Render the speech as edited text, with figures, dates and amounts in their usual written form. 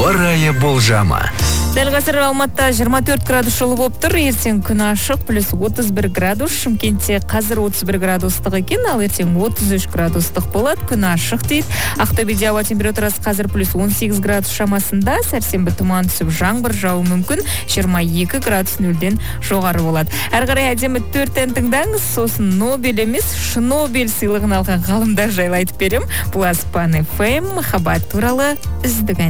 Ауа райы болжамы. Дәл қазір Алматыда 24 градус жылы болып тұр. Ертең күн ашық, плюс 31 градус. Шымкентте қазір 31 градустық екен, ал ертең 33 градустық болады. Күн ашық дейді. Ақтөбеде ауа температурасы қазір плюс 18 градус шамасында. Сәрсенбі тұман түсіп, жаңбыр жауы мүмкін. 22 градус нөлден жоғары болады. Әрі қарай әдемі 4 ән тыңдаңыз. Сосын Нобель емес, Шнобель сыйлығын алған ғалымдар жайлы айтып берем. Бұл Аспан FM, махаббат туралы үздік ән.